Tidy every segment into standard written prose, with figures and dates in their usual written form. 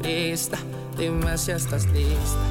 lista, dime si estás lista.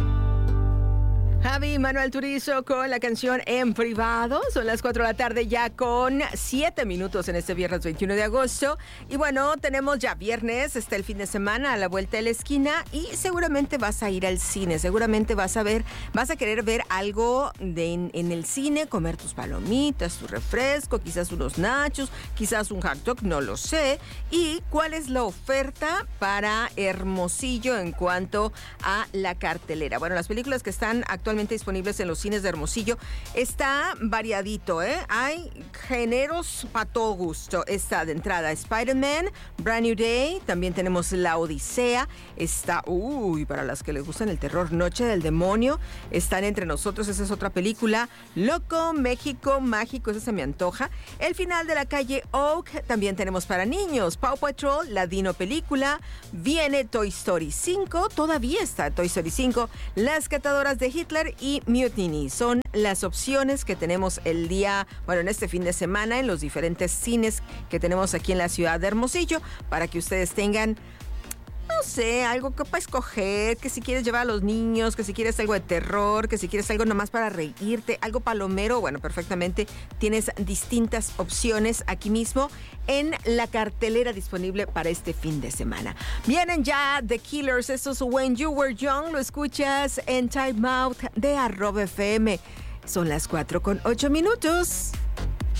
Javi Manuel Turizo con la canción En Privado. Son las 4 de la tarde ya con 7 minutos en este viernes 21 de agosto. Y bueno, tenemos ya viernes, está el fin de semana a la vuelta de la esquina y seguramente vas a ir al cine. Seguramente vas a querer ver algo en el cine, comer tus palomitas, tu refresco, quizás unos nachos, quizás un hot dog, no lo sé. ¿Y cuál es la oferta para Hermosillo en cuanto a la cartelera? Bueno, las películas que están actualmente disponibles en los cines de Hermosillo está variadito, ¿eh? Hay géneros para todo gusto. Está de entrada Spider-Man, Brand New Day, también tenemos La Odisea, está, para las que les gustan el terror, Noche del Demonio, están Entre Nosotros, esa es otra película, Loco, México Mágico, esa se me antoja, El Final de la Calle Oak, también tenemos para niños, Paw Patrol, la Dino Película, viene Toy Story 5, todavía está Toy Story 5, Las Catadoras de Hitler y Mutiny. Son las opciones que tenemos en este fin de semana en los diferentes cines que tenemos aquí en la ciudad de Hermosillo para que ustedes tengan, no sé, algo que para escoger, que si quieres llevar a los niños, que si quieres algo de terror, que si quieres algo nomás para reírte, algo palomero, bueno, perfectamente tienes distintas opciones aquí mismo en la cartelera disponible para este fin de semana. Vienen ya The Killers, esto es When You Were Young, lo escuchas en Time Out de @FM. Son las 4:08.